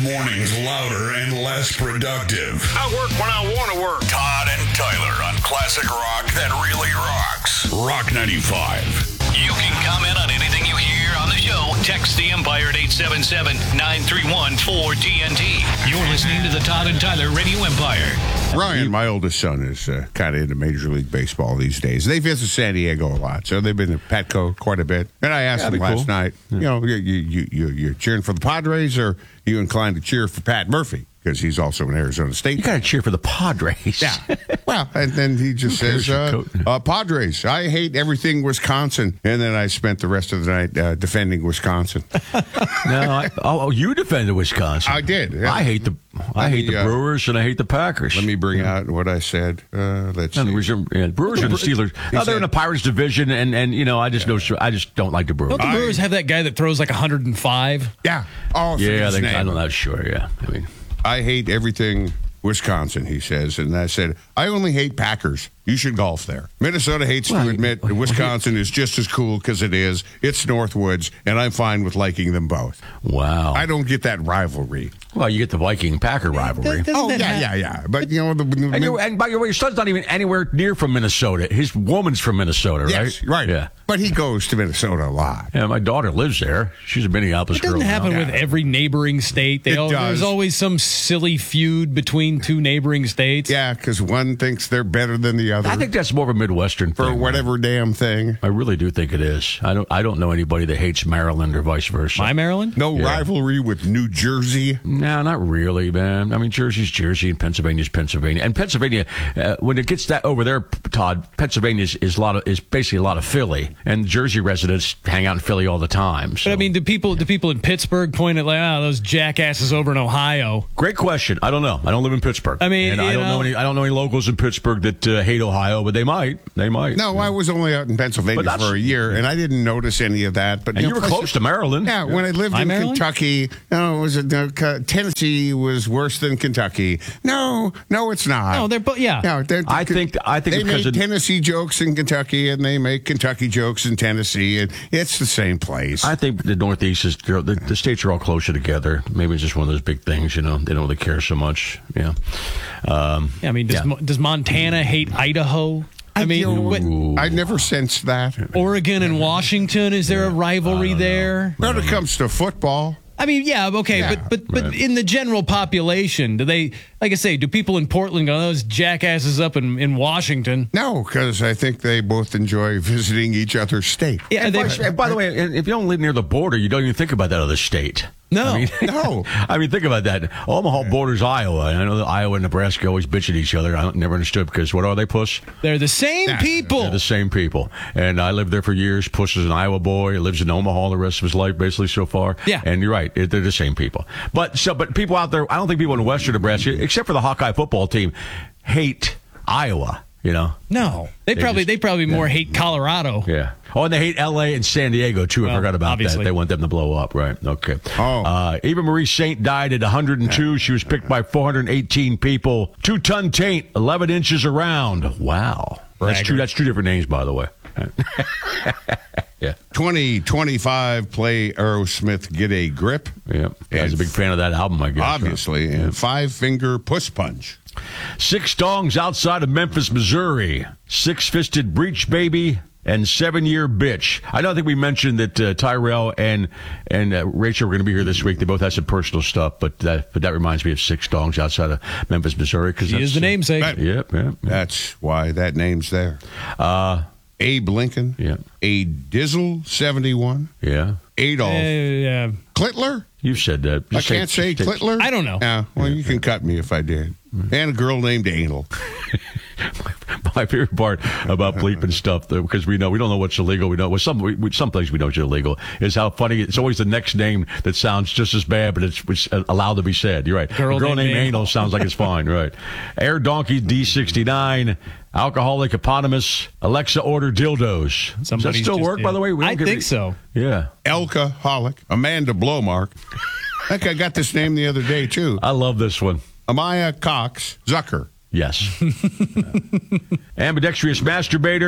mornings louder and less productive. I work when I want to work. Todd and Tyler on classic rock that really rocks. Rock 95. You can comment on anything you hear on the show. Text the Empire at 877-931-4TNT. You're listening to the Todd and Tyler Radio Empire. Ryan, my oldest son, is kind of into Major League Baseball these days. They visit San Diego a lot, so they've been to Petco quite a bit. And I asked him last night, you're cheering for the Padres, or you inclined to cheer for Pat Murphy? Because he's also in Arizona State. You got to cheer for the Padres. Yeah. Well, and then he just says, Padres, I hate everything Wisconsin. And then I spent the rest of the night defending Wisconsin. You defended Wisconsin. I did. Yeah. I hate the Brewers and I hate the Packers. Let me bring out what I said. Let's see. Brewers and the Steelers. They're in the Pirates division, and I just don't like the Brewers. Don't the Brewers have that guy that throws like 105? Yeah. Oh, yeah. I'm not sure. Yeah. I hate everything Wisconsin, he says. And I said, I only hate Packers. You should golf there. Minnesota hates to admit that Wisconsin is just as cool because it is. It's Northwoods, and I'm fine with liking them both. Wow. I don't get that rivalry. Well, you get the Viking-Packer rivalry. Yeah. But, and by the way, your son's not even anywhere near from Minnesota. His woman's from Minnesota, right? Yes, right. Yeah. But he goes to Minnesota a lot. Yeah, my daughter lives there. She's a Minneapolis girl. It doesn't happen with every neighboring state. There's always some silly feud between two neighboring states. Yeah, because one thinks they're better than the other. I think that's more of a Midwestern thing. For whatever damn thing. I really do think it is. I don't know anybody that hates Maryland or vice versa. My Maryland? No rivalry with New Jersey? No, not really, man. I mean, Jersey's Jersey and Pennsylvania's Pennsylvania. And Pennsylvania, when it gets that over there, Todd, Pennsylvania is basically a lot of Philly. And Jersey residents hang out in Philly all the time. So. But I mean, do people in Pittsburgh point at those jackasses over in Ohio? Great question. I don't know. I don't live in Pittsburgh. I mean, and I don't know any locals in Pittsburgh that hate Ohio, but they might. No, I was only out in Pennsylvania for a year, and I didn't notice any of that. But you were close to Maryland. Yeah, when I lived in Kentucky, Tennessee was worse than Kentucky. No, it's not. No, they're both. Yeah. No, I think they make Tennessee jokes in Kentucky, and they make Kentucky jokes in Tennessee, and it's the same place. I think the Northeast is the states are all closer together. Maybe it's just one of those big things. They don't really care so much. Yeah. Does Montana hate Idaho? I mean, I never sensed that. Oregon and Washington, is there a rivalry there? When it comes to football. I mean, yeah, okay, yeah, but in the general population, do they, like I say, do people in Portland go, those jackasses up in Washington? No, because I think they both enjoy visiting each other's state. Yeah, and by the way, if you don't live near the border, you don't even think about that other state. No. No. I mean, think about that. Omaha borders Iowa. And I know that Iowa and Nebraska always bitch at each other. I never understood because what are they, Puss? They're the same people. They're the same people. And I lived there for years. Puss is an Iowa boy. He lives in Omaha the rest of his life, basically, so far. Yeah. And you're right. They're the same people. But people out there, I don't think people in western Nebraska, except for the Hawkeye football team, hate Iowa. No, they probably more hate Colorado. Yeah. Oh, and they hate L.A. and San Diego too. I forgot about that. They want them to blow up, right? Okay. Eva Marie Saint died at 102. She was picked by 418 people. 2-ton taint, 11 inches around. Wow. That's two different names, by the way. Yeah. 2025 play Aerosmith Get a Grip. Yeah. I was a big fan of that album, I guess. Obviously. And Five-Finger Puss Punch. 6 dongs outside of Memphis, Missouri. 6-fisted breech baby and 7-year bitch. I don't think we mentioned that Tyrell and Rachel were going to be here this week. They both had some personal stuff, but that reminds me of 6 dongs outside of Memphis, Missouri. He is the namesake. Right. Yep. That's why that name's there. Abe Lincoln. Yeah. A Dizzle 71. Yeah. Adolf. Clitler? You said that. I can't say Clitler? I don't know. Yeah, well, you can cut me if I did. And a girl named Anal. My favorite part about bleeping stuff, because we don't know what's illegal. We know some things we know is illegal. Is how funny it's always the next name that sounds just as bad, but it's allowed to be said. You're right. Girl named Anal sounds like it's fine. Right. Air Donkey D69. Alcoholic Eponymous. Alexa order dildos. Does that still work, by the way? I think so. Yeah. Alcoholic. Amanda Blowmark. I think I got this name the other day, too. I love this one. Amaya Cox Zucker. Yes. Ambidextrous masturbator.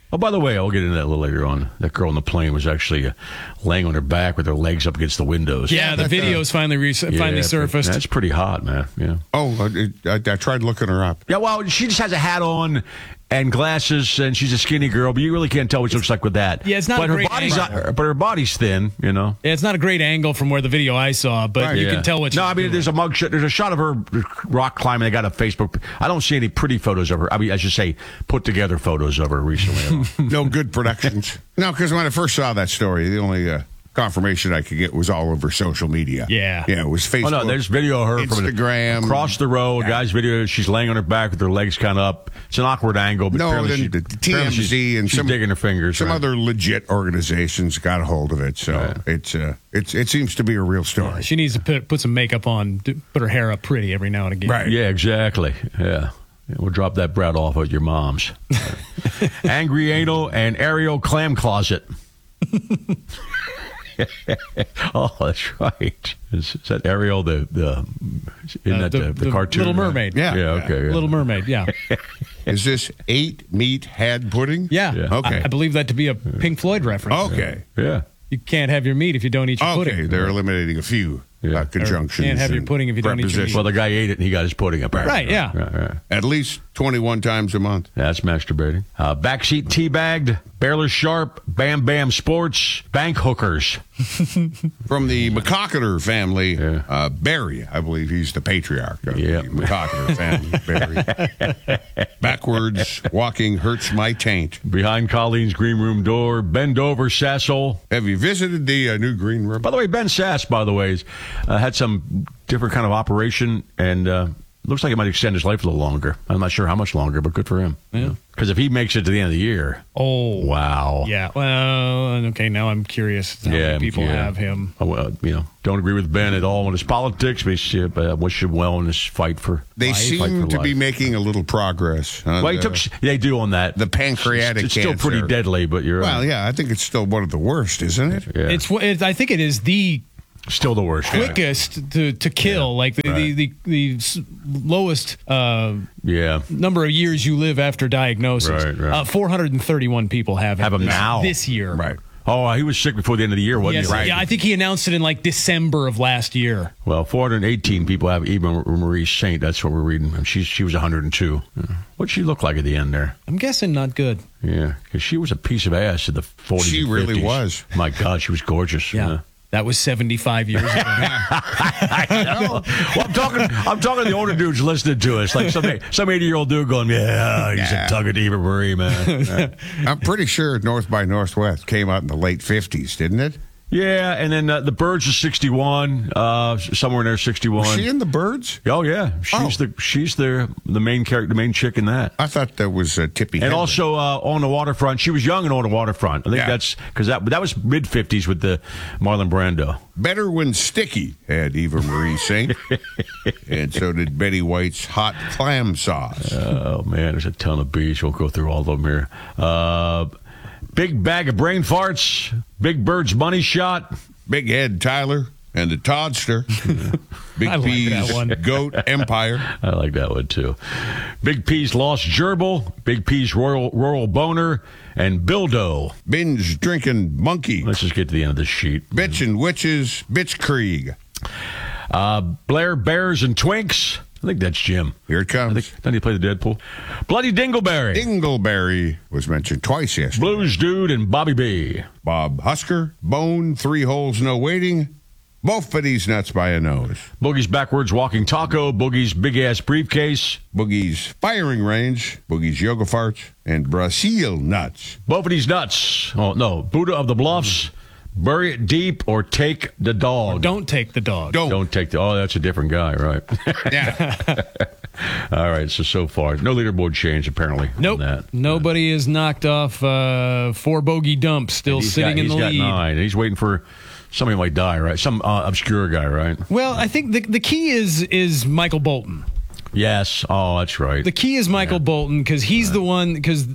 Oh, by the way, I'll get into that a little later on. That girl on the plane was actually laying on her back with her legs up against the windows. Yeah, the videos finally surfaced. That's pretty hot, man. Yeah. Oh, I tried looking her up. Yeah, well, she just has a hat on and glasses, and she's a skinny girl, but you really can't tell what she looks like with that. Yeah, it's not but a her great body's angle. but her body's thin, you know. Yeah, it's not a great angle from where the video I saw, but you can tell what she's No, I mean, doing. there's a mugshot. There's a shot of her rock climbing. They got a Facebook. I don't see any pretty photos of her. I mean, I should say put together photos of her recently. No good productions. No, because when I first saw that story, the only confirmation I could get was all over social media. Yeah. It was Facebook. Oh, no, there's video of her Instagram. from across the road. Yeah. Guy's video. She's laying on her back with her legs kind of up. It's an awkward angle. But No, apparently then the apparently TMZ and she's some digging her fingers. Some right? other legit organizations got a hold of it, so it seems to be a real story. She needs to put some makeup on, put her hair up pretty every now and again. Right. Yeah, exactly. Yeah. We'll drop that brat off at your mom's. Angry Anal and Ariel Clam Closet. Oh, that's right. Is that Ariel the cartoon? Little Mermaid. Yeah. Yeah, okay. Yeah. Little Mermaid, yeah. Is this 8 meat had pudding? Yeah. Okay. I believe that to be a Pink Floyd reference. Okay. Yeah. You can't have your meat if you don't eat your Okay. pudding. They're eliminating a few conjunctions. Can't have your and pudding if you don't eat your prepositions. Well, the guy ate it and he got his pudding apparently. Right, yeah. Right. At least 21 times a month. That's masturbating. Backseat teabagged, Baylor Sharp, Bam Bam Sports, bank hookers. From the McCocketer family, Yeah. Barry, I believe he's the patriarch of Yeah. the McCocketer family, Barry. Backwards walking hurts my taint. Behind Colleen's green room door, bend over, Sassel. Have you visited the new green room? By the way, Ben Sass, by the way, had some different kind of operation and looks like it might extend his life a little longer. I'm not sure how much longer, but good for him. Yeah. Because if he makes it to the end of the year, Oh. wow. Yeah. Well, okay, now I'm curious how many people have him. Oh, well, don't agree with Ben at all on his politics, but I wish him well in his fight for They life. seem to be life. making a little progress. Well, they do on that. the pancreatic It's still cancer. pretty deadly, but you're Well, yeah, I think it's still one of the worst, isn't it? yeah. I think it is the Still the worst. yeah. quickest to kill. Like the lowest Yeah. number of years you live after diagnosis. Right. 431 people have Have him now. this year. Right. Oh, he was sick before the end of the year, wasn't Yes, he? Right. yeah, I think he announced it in like December of last year. Well, 418 people have Eva Marie Saint. That's what we're reading. And she was 102. What'd she look like at the end there? I'm guessing not good. Yeah, because she was a piece of ass in the 40s. She and really 50s. was. My God, she was gorgeous. Yeah. That was 75 years ago. I know. Well, I'm talking to the older dudes listening to us, like some 80-year-old dude going, "Yeah, he's a tug of Eva Marie, man." I'm pretty sure North by Northwest came out in the late 50s, didn't it? Yeah, and then the Birds is 61, somewhere in there, 61. Was she in the Birds? Oh yeah, she's the main character, the main chick in that. I thought that was Tippy. And Hedren. also On the Waterfront, she was young and On the Waterfront. I think Yeah. that's because that was mid 50s with the Marlon Brando. Better When Sticky had Eva Marie Saint. And so did Betty White's Hot Clam Sauce. Oh man, there's a ton of bees. We'll go through all of them here. Big Bag of Brain Farts, Big Bird's Money Shot. Big Head Tyler and the Toddster. Big I like P's that one. Goat Empire. I like that one too. Big P's Lost Gerbil, Big P's Rural Boner, and Bildo. Binge Drinking Monkey. Let's just get to the end of this sheet. Bitchin' Witches. Bitchkrieg. Blair Bears and Twinks. I think that's Jim. Here it comes. Doesn't he play the Deadpool? Bloody Dingleberry. Dingleberry was mentioned twice yesterday. Blues Dude and Bobby B. Bob Husker. Bone. 3 holes, no waiting. Both of these nuts by a nose. Boogie's Backwards Walking Taco. Boogie's Big Ass Briefcase. Boogie's Firing Range. Boogie's Yoga Farts. And Brazil Nuts. Both of these nuts. Oh, no. Buddha of the Bluffs. Bury it deep or take the dog. Don't take the dog. Don't take the... Oh, that's a different guy, right? Yeah. All right, so far. No leaderboard change, apparently. Nope. On that. Nobody is knocked off 4 bogey dumps, still sitting in the lead. He's got 9. He's waiting for... Somebody might die, right? Some obscure guy, right? Well, I think the key is Michael Bolton. Yes. Oh, that's right. The key is Michael Bolton because he's the one, because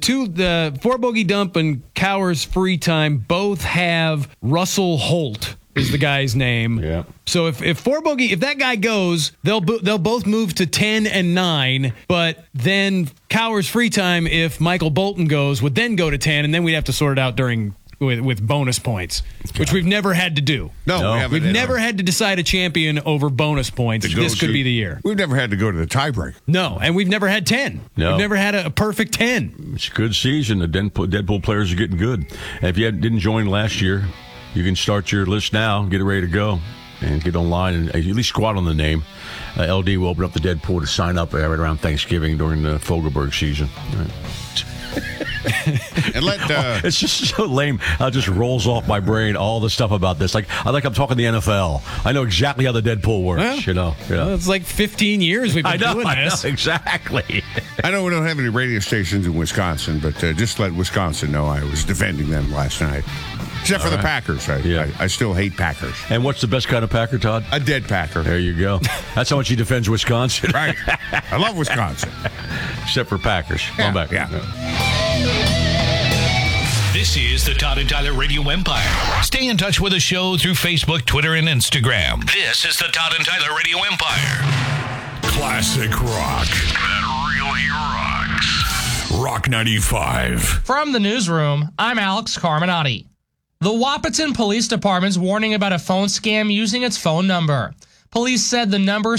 the 4 bogey dump and Cowers free time both have Russell Holt is the guy's name. Yeah. So if that guy goes, they'll both move to 10 and 9. But then Cowher's free time, if Michael Bolton goes, would then go to 10, and then we'd have to sort it out with bonus points, which we've never had to do. No. We've never had to decide a champion over bonus points. This could be the year. We've never had to go to the tiebreak. No, and we've never had 10. No. We've never had a perfect 10. It's a good season. The Deadpool players are getting good. And if you didn't join last year, you can start your list now, get it ready to go, and get online and at least squat on the name. LD will open up the Deadpool to sign up right around Thanksgiving during the Fogelberg season. Right. And it's just so lame how it just rolls off my brain all the stuff about this. Like I'm talking the NFL. I know exactly how the Deadpool works. Well, Well, it's like 15 years we've been doing this. I know, exactly. I know we don't have any radio stations in Wisconsin, but just let Wisconsin know I was defending them last night. Except for the Packers. I still hate Packers. And what's the best kind of Packer, Todd? A dead Packer. There you go. That's how much he defends Wisconsin. Right. I love Wisconsin. Except for Packers. Come back. Yeah. This is the Todd and Tyler Radio Empire. Stay in touch with the show through Facebook, Twitter, and Instagram. This is the Todd and Tyler Radio Empire. Classic rock that really rocks. Rock 95. From the newsroom, I'm Alex Carminati. The Wahpeton Police Department's warning about a phone scam using its phone number. Police said the number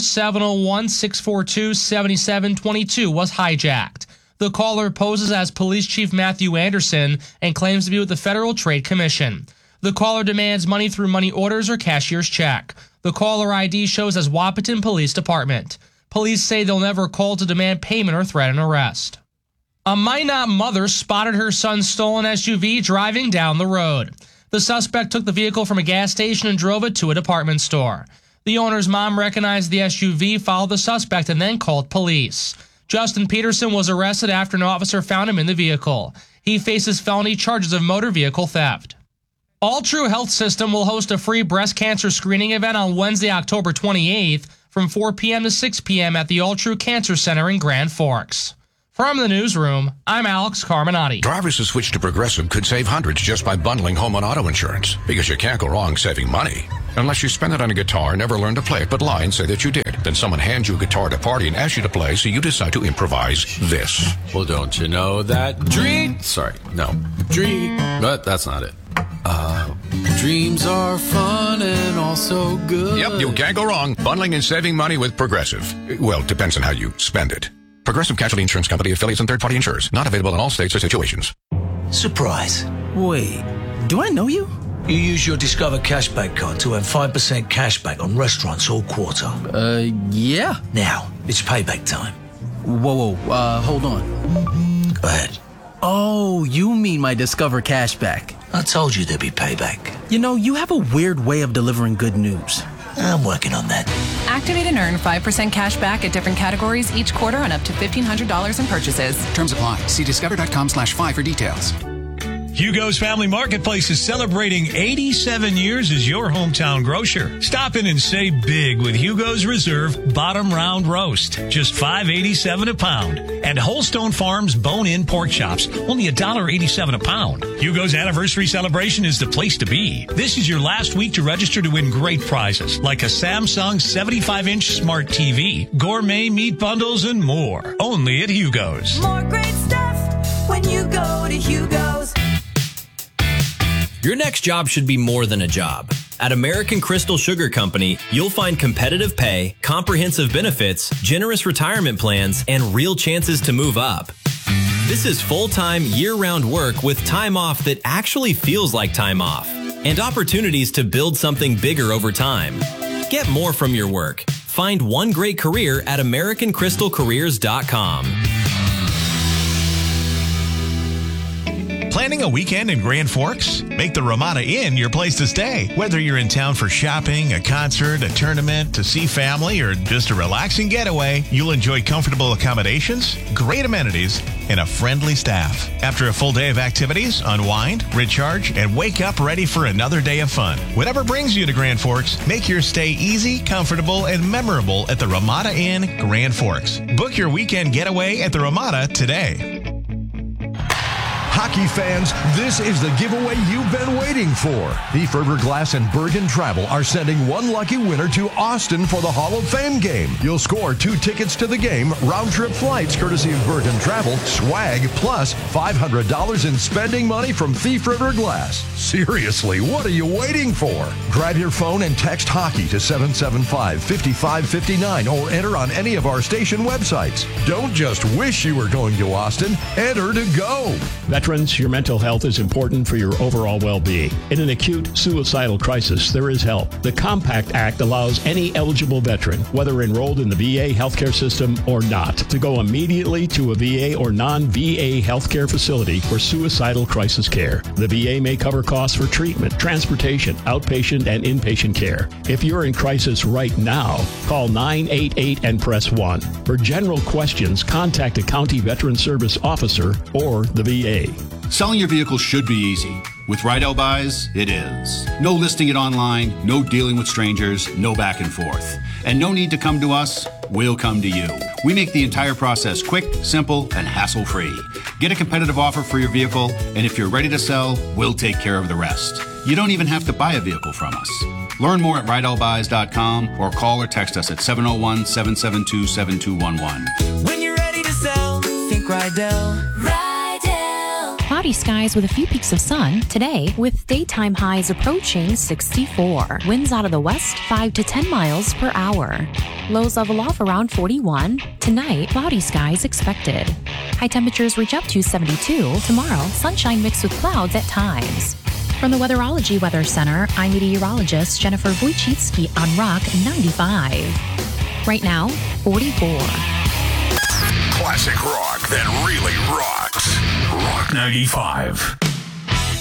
701-642-7722 was hijacked. The caller poses as Police Chief Matthew Anderson and claims to be with the Federal Trade Commission. The caller demands money through money orders or cashier's check. The caller ID shows as Wahpeton Police Department. Police say they'll never call to demand payment or threaten arrest. A Minot mother spotted her son's stolen SUV driving down the road. The suspect took the vehicle from a gas station and drove it to a department store. The owner's mom recognized the SUV, followed the suspect, and then called police. Justin Peterson was arrested after an officer found him in the vehicle. He faces felony charges of motor vehicle theft. All True Health System will host a free breast cancer screening event on Wednesday, October 28th from 4 p.m. to 6 p.m. at the All True Cancer Center in Grand Forks. From the newsroom, I'm Alex Carminati. Drivers who switch to Progressive could save hundreds just by bundling home and auto insurance, because you can't go wrong saving money. Unless you spend it on a guitar, never learn to play it, but lie and say that you did. Then someone hands you a guitar at a party and asks you to play, so you decide to improvise this. Well, don't you know that but that's not it. Dreams are fun and also good. Yep, you can't go wrong bundling and saving money with Progressive. Well, depends on how you spend it. Progressive Casualty Insurance Company, affiliates, and third-party insurers. Not available in all states or situations. Surprise. Wait, do I know you? You use your Discover Cashback card to earn 5% cashback on restaurants all quarter. Yeah. Now, it's payback time. Whoa, hold on. Go ahead. Oh, you mean my Discover Cashback. I told you there'd be payback. You know, you have a weird way of delivering good news. I'm working on that. Activate and earn 5% cash back at different categories each quarter on up to $1,500 in purchases. Terms apply. See discover.com/5 for details. Hugo's Family Marketplace is celebrating 87 years as your hometown grocer. Stop in and save big with Hugo's Reserve Bottom Round Roast, just $5.87 a pound. And Holstone Farms Bone-In Pork Chops, only $1.87 a pound. Hugo's anniversary celebration is the place to be. This is your last week to register to win great prizes, like a Samsung 75-inch smart TV, gourmet meat bundles, and more. Only at Hugo's. More great stuff when you go to Hugo's. Your next job should be more than a job. At American Crystal Sugar Company, you'll find competitive pay, comprehensive benefits, generous retirement plans, and real chances to move up. This is full-time, year-round work with time off that actually feels like time off, and opportunities to build something bigger over time. Get more from your work. Find one great career at AmericanCrystalCareers.com. Planning a weekend in Grand Forks? Make the Ramada Inn your place to stay. Whether you're in town for shopping, a concert, a tournament, to see family, or just a relaxing getaway, you'll enjoy comfortable accommodations, great amenities, and a friendly staff. After a full day of activities, unwind, recharge, and wake up ready for another day of fun. Whatever brings you to Grand Forks, make your stay easy, comfortable, and memorable at the Ramada Inn, Grand Forks. Book your weekend getaway at the Ramada today. Hockey fans, this is the giveaway you've been waiting for. Thief River Glass and Bergen Travel are sending one lucky winner to Austin for the Hall of Fame game. You'll score 2 tickets to the game, round-trip flights courtesy of Bergen Travel, swag, plus $500 in spending money from Thief River Glass. Seriously, what are you waiting for? Grab your phone and text hockey to 775-5559 or enter on any of our station websites. Don't just wish you were going to Austin, enter to go. Veterans, your mental health is important for your overall well-being. In an acute suicidal crisis, there is help. The Compact Act allows any eligible veteran, whether enrolled in the VA healthcare system or not, to go immediately to a VA or non-VA healthcare facility for suicidal crisis care. The VA may cover costs for treatment, transportation, outpatient, and inpatient care. If you're in crisis right now, call 988 and press 1. For general questions, contact a county veteran service officer or the VA. Selling your vehicle should be easy. With Rydell Buys, it is. No listing it online, no dealing with strangers, no back and forth. And no need to come to us, we'll come to you. We make the entire process quick, simple, and hassle-free. Get a competitive offer for your vehicle, and if you're ready to sell, we'll take care of the rest. You don't even have to buy a vehicle from us. Learn more at RydellBuys.com or call or text us at 701-772-7211. When you're ready to sell, think Rydell. Cloudy skies with a few peaks of sun today, with daytime highs approaching 64. Winds out of the west 5 to 10 miles per hour. Lows level off around 41. Tonight, cloudy skies expected. High temperatures reach up to 72. Tomorrow, sunshine mixed with clouds at times. From the Weatherology Weather Center, I'm meteorologist Jennifer Wojcicki on Rock 95. Right now, 44. Classic rock that really rocks. Rock 95.